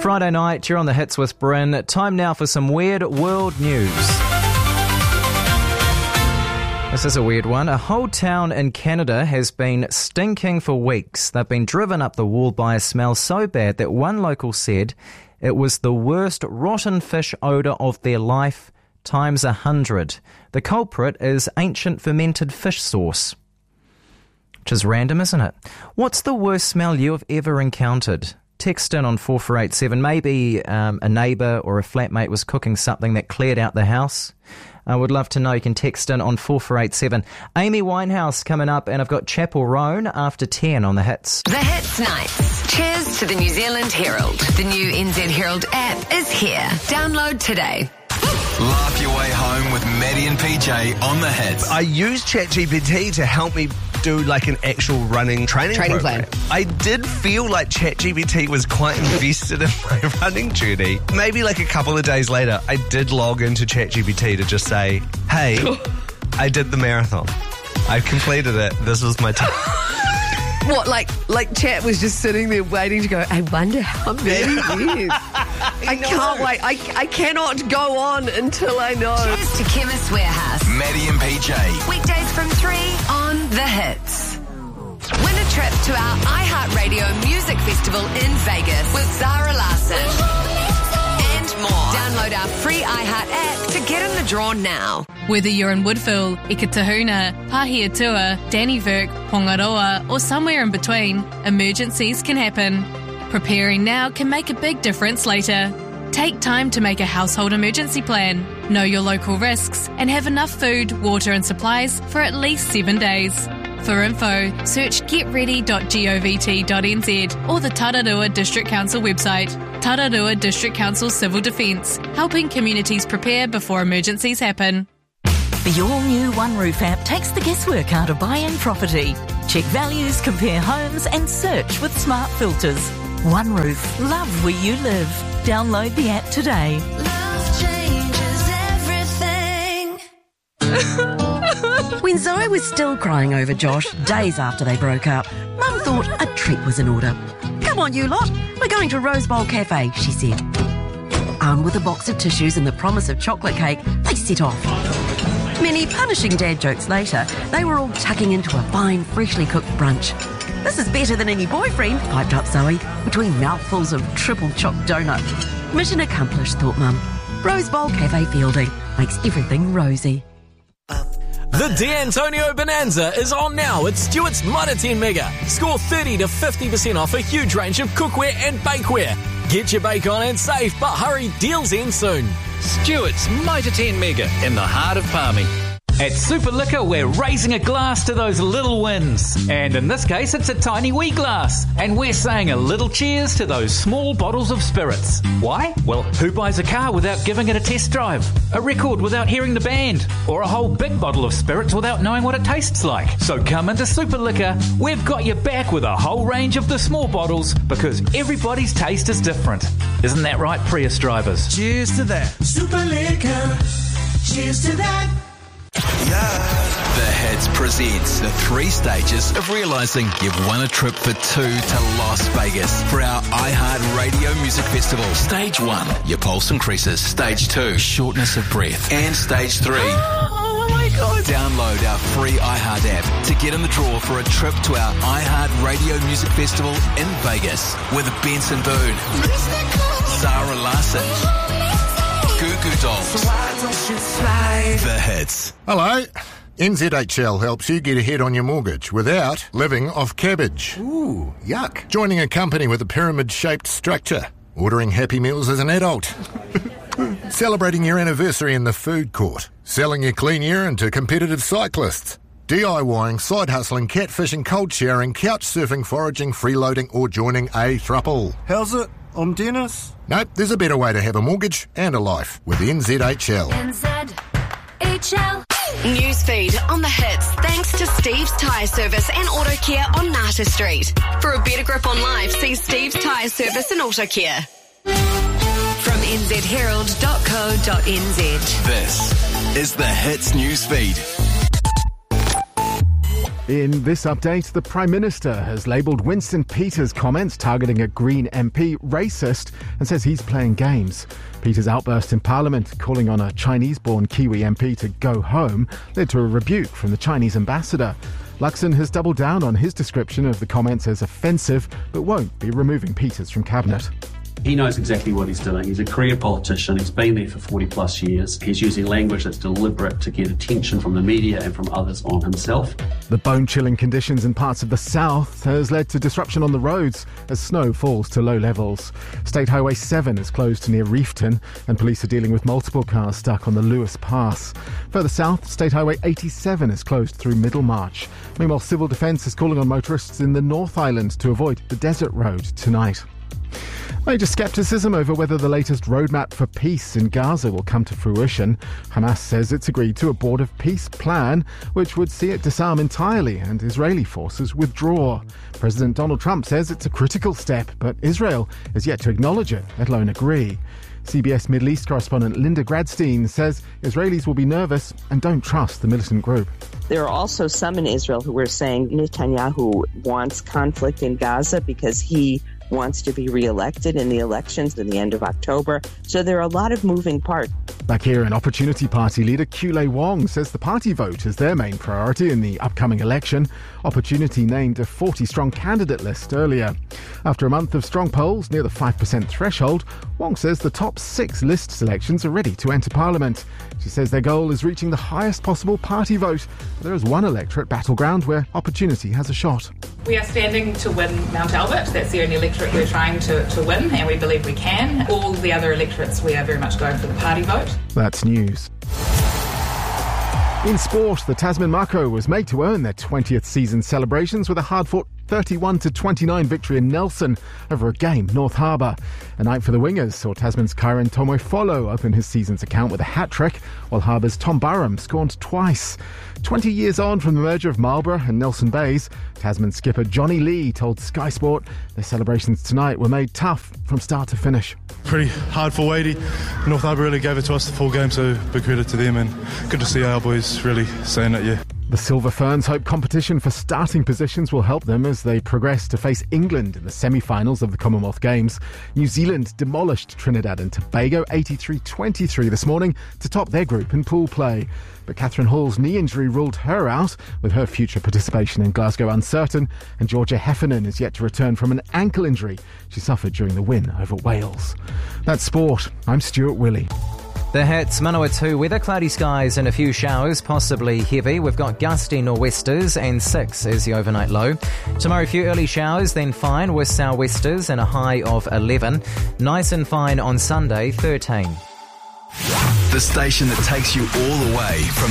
Friday night, you're on the Hits with Bryn. Time now for some weird world news. This is a weird one. A whole town in Canada has been stinking for weeks. They've been driven up the wall by a smell so bad that one local said it was the worst rotten fish odour of their life times 100. The culprit is ancient fermented fish sauce. Which is random, isn't it? What's the worst smell you have ever encountered? Text in on 4487. Maybe a neighbour or a flatmate was cooking something that cleared out the house. I would love to know. You can text in on 4487. Amy Winehouse coming up, and I've got Chapel Roan after 10 on the Hits. The Hits Nights. Cheers to the New Zealand Herald. The new NZ Herald app is here. Download today. Laugh your way home with Maddie and PJ on the Hits. I used ChatGPT to help me do like an actual running training plan. I did feel like ChatGPT was quite invested in my running journey. Maybe like a couple of days later, I did log into ChatGPT to just say, hey, I did the marathon. I completed it. This was my time. What, like Chat was just sitting there waiting to go, I wonder how many years. I can't wait. I cannot go on until I know. Cheers to Chemist Warehouse. Maddie and PJ. Weekdays from 3 on The Hits. Win a trip to our iHeartRadio Music Festival in Vegas with Zara Larsson. And more. Download our free iHeart app to get in the draw now. Whether you're in Woodville, Ikitahuna, Pahiatua, Dannyverk, Pongaroa, or somewhere in between, emergencies can happen. Preparing now can make a big difference later. Take time to make a household emergency plan, know your local risks, and have enough food, water and supplies for at least 7 days. For info, search getready.govt.nz or the Tararua District Council website. Tararua District Council Civil Defence, helping communities prepare before emergencies happen. The all-new One Roof app takes the guesswork out of buying property. Check values, compare homes and search with smart filters. One Roof, love where you live. Download the app today. Love changes everything. When Zoe was still crying over Josh, days after they broke up, Mum thought a treat was in order. Come on, you lot. We're going to Rose Bowl Cafe, she said. Armed with a box of tissues and the promise of chocolate cake, they set off. Many punishing dad jokes later, they were all tucking into a fine, freshly cooked brunch. This is better than any boyfriend, piped up Zoe, between mouthfuls of triple chopped donut. Mission accomplished, thought Mum. Rose Bowl Cafe Fielding makes everything rosy. The D'Antonio Bonanza is on now at Stewart's Mitre 10 Mega. Score 30 to 50% off a huge range of cookware and bakeware. Get your bake on and save, but hurry, deals end soon. Stewart's Mitre 10 Mega in the heart of Palmy. At Super Liquor, we're raising a glass to those little wins. And in this case, it's a tiny wee glass. And we're saying a little cheers to those small bottles of spirits. Why? Well, who buys a car without giving it a test drive? A record without hearing the band? Or a whole big bottle of spirits without knowing what it tastes like? So come into Super Liquor. We've got your back with a whole range of the small bottles because everybody's taste is different. Isn't that right, Prius drivers? Cheers to that. Super Liquor. Cheers to that. The Hits presents the 3 stages of realising you've won a trip for 2 to Las Vegas for our iHeartRadio Music Festival. Stage 1, your pulse increases. Stage 2, shortness of breath. And Stage 3, oh my God. Download our free iHeart app to get in the draw for a trip to our iHeartRadio Music Festival in Vegas with Benson Boone, Zara Larsson, Goo Goo Dolls. The Hits. Hello. NZHL helps you get ahead on your mortgage without living off cabbage. Ooh, yuck. Joining a company with a pyramid-shaped structure. Ordering Happy Meals as an adult. Celebrating your anniversary in the food court. Selling your clean urine to competitive cyclists. DIYing, side hustling, catfishing, cold showering, couch surfing, foraging, freeloading or joining a thruple. How's it? I'm Dennis. Nope, there's a better way to have a mortgage and a life with NZHL. NZHL. Newsfeed on The Hits thanks to Steve's Tyre Service and Auto Care on Nata Street. For a better grip on life, see Steve's Tyre Service and Auto Care. From nzherald.co.nz. This is The Hits Newsfeed. In this update, the Prime Minister has labelled Winston Peters' comments targeting a Green MP racist and says he's playing games. Peters' outburst in Parliament calling on a Chinese-born Kiwi MP to go home led to a rebuke from the Chinese ambassador. Luxon has doubled down on his description of the comments as offensive, but won't be removing Peters from Cabinet. He knows exactly what he's doing. He's a career politician. He's been there for 40 plus years. He's using language that's deliberate to get attention from the media and from others on himself. The bone-chilling conditions in parts of the south has led to disruption on the roads as snow falls to low levels. State Highway 7 is closed near Reefton and police are dealing with multiple cars stuck on the Lewis Pass. Further south, State Highway 87 is closed through Middlemarch. Meanwhile, Civil Defence is calling on motorists in the North Island to avoid the Desert Road tonight. Major scepticism over whether the latest roadmap for peace in Gaza will come to fruition. Hamas says it's agreed to a board of peace plan, which would see it disarm entirely and Israeli forces withdraw. President Donald Trump says it's a critical step, but Israel is yet to acknowledge it, let alone agree. CBS Middle East correspondent Linda Gradstein says Israelis will be nervous and don't trust the militant group. There are also some in Israel who are saying Netanyahu wants conflict in Gaza because he wants to be re-elected in the elections at the end of October. So there are a lot of moving parts. Back here, an Opportunity Party leader, Kule Wong, says the party vote is their main priority in the upcoming election. Opportunity named a 40-strong candidate list earlier. After a month of strong polls near the 5% threshold, Wong says the top 6 list selections are ready to enter Parliament. She says their goal is reaching the highest possible party vote. There is one electorate battleground where Opportunity has a shot. We are standing to win Mount Albert. That's the only electorate we're trying to win, and we believe we can. All the other electorates, we are very much going for the party vote. That's news. In sport, the Tasman Mako was made to earn their 20th season celebrations with a hard-fought 31-29 victory in Nelson over a game North Harbour. A night for the wingers saw Tasman's Kyron Tomoefolo open his season's account with a hat-trick, while Harbour's Tom Burham scored twice. 20 years on from the merger of Marlborough and Nelson Bays, Tasman skipper Johnny Lee told Sky Sport their celebrations tonight were made tough from start to finish. Pretty hard for Wadey. North Harbour really gave it to us the full game, so big credit to them, and good to see our boys really saying that, yeah. The Silver Ferns hope competition for starting positions will help them as they progress to face England in the semi-finals of the Commonwealth Games. New Zealand demolished Trinidad and Tobago 83-23 this morning to top their group in pool play. But Catherine Hall's knee injury ruled her out, with her future participation in Glasgow uncertain, and Georgia Heffernan is yet to return from an ankle injury she suffered during the win over Wales. That's sport. I'm Stuart Willey. The Hits, Manawatu weather, cloudy skies and a few showers, possibly heavy. We've got gusty nor'westers and 6 is the overnight low. Tomorrow a few early showers, then fine with sou'westers and a high of 11. Nice and fine on Sunday, 13. The station that takes you all the way from